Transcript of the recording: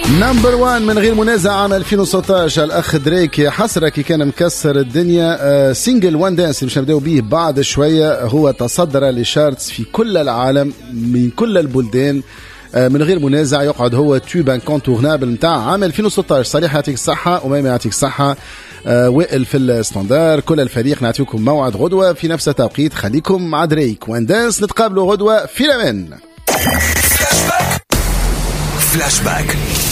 نمبر 1 من غير منازع عام 2016 الأخ دريك. يا حسرة كي كان مكسر الدنيا. سينجل وان دانس اللي مش نبداو به بعد شوية هو تصدر للشارتس في كل العالم من كل البلدان. من غير منازع يقعد هو تيوب انكونتورنابل نتاع عام 2016. صريح يعطيك الصحة وميمة يعطيك الصحة. وائل في الستاندار. كل الفريق نعطيكم موعد غدوة في نفس التوقيت. خليكم مع دريك وان دانس. نتقابلوا غدوة في الأمان. فلاش باك